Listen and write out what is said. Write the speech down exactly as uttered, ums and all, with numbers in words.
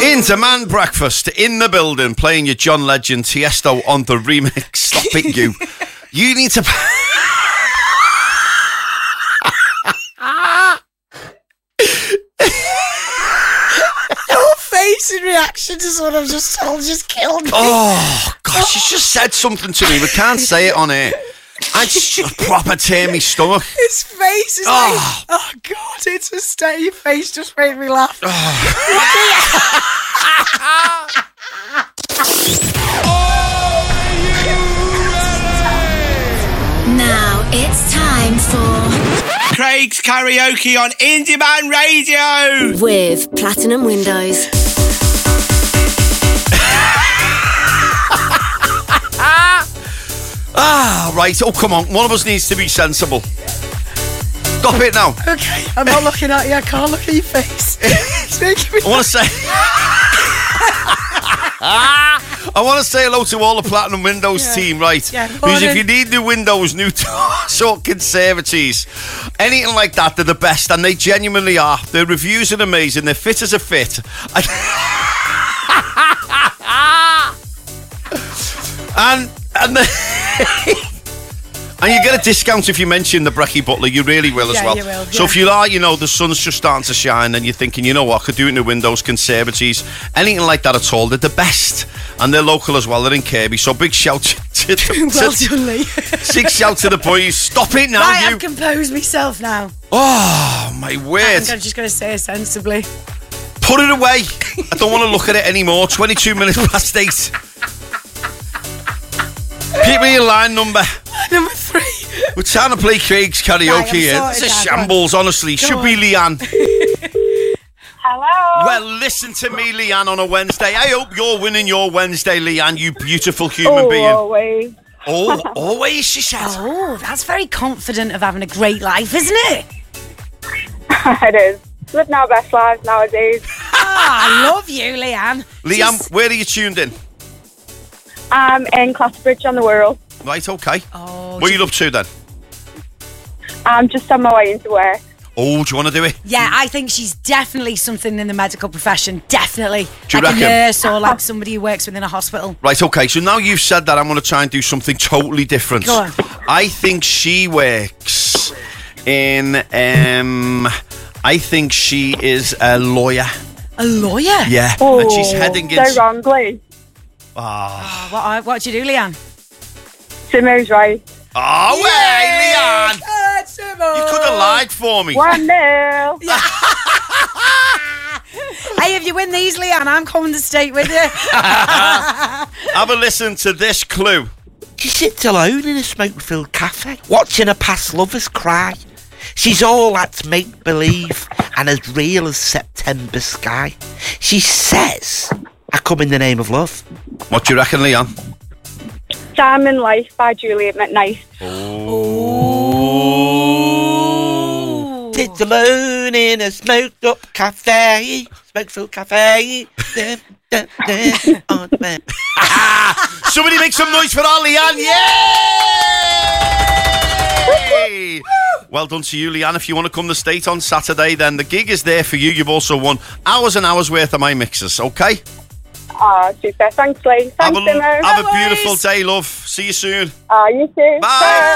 In Demand Breakfast, in the building, playing your John Legend, Tiesto on the remix. Stop it, you. You need to... Your face in reaction to what I've just told just killed me. Oh, gosh, you just said something to me. We can't say it on air. I just proper tear me stomach. His face is Oh. like, oh God, it's a state. Your face just made me laugh. Now it's time for Craig's Karaoke on Indie Man Radio. with Platinum Windows. Ah, right. Oh, come on. One of us needs to be sensible. Stop it now. Okay, I'm not looking at you. I can't look at your face. It's making me I want to say... I want to say hello to all the Platinum Windows Yeah. team, right? Yeah, Because if morning. you need new windows, new doors, or conservatories, anything like that, they're the best, and they genuinely are. Their reviews are amazing. They're fit as a fit. and and the and you get a discount if you mention the Brecky Butler. You really will as Yeah, well. you will, So yeah. if you are, you know, the sun's just starting to shine, and you're thinking, you know what, I could do it in the windows, conservatories, anything like that at all. They're the best, and they're local as well. They're in Kirby. So big shout to, to, well to done, Lee. big shout to the boys. Stop it now, Right, you. I've composed myself now. Oh my word! I'm just going to say it sensibly. Put it away. I don't want to look at it anymore. Twenty-two minutes past eight. Keep me your line number. Number three. We're trying to play Craig's karaoke Right, I'm here. sorted It's a now, shambles, honestly. Go Should on. be Leanne. Hello. Well, listen to me, Leanne, on a Wednesday. I hope you're winning your Wednesday, Leanne, you beautiful human oh, being. always. Oh, always, she said. Oh, that's very confident of having a great life, isn't it? It is. Living our best lives nowadays. Ah, I love you, Leanne. Leanne, Just- where are you tuned in? I'm in Clatterbridge on the Wirral. Right, okay. Oh, What are you up to then? I'm just on my way into work. Oh, do you want to do it? yeah, I think she's definitely something in the medical profession. Definitely. Do you like reckon? a nurse or like somebody who works within a hospital. Right, okay, so now you've said that, I'm going to try and do something totally different. Go on. I think she works in, um, I think she is a lawyer. A lawyer? Oh, Yeah, and she's heading so into... wrongly. Ah. Oh, what, what do you do, Leanne? Simo's right. Oh, way, Leanne! Oh, Simo. You could have lied for me. One nil. Hey, if you win these, Leanne, I'm coming to stay with you. Have a listen to this clue. She sits alone in a smoke-filled cafe, watching her past lovers cry. She's all that's make-believe and as real as September sky. She says, I come in the name of love. What do you reckon, Leanne? Diamond Life by Juliet McKnight. Sits alone in a smoked-up cafe, smoke-filled cafe. Dun, dun, dun, on the bed. Somebody make some noise for our Leanne. Yay! Well done to you, Leanne. If you want to come to State on Saturday, then the gig is there for you. You've also won hours and hours worth of my mixes, okay? Ah, super. Thanks, Lee. Have Thanks, a, Simo. have a No beautiful worries. day, love. See you soon. Ah, you too. Bye.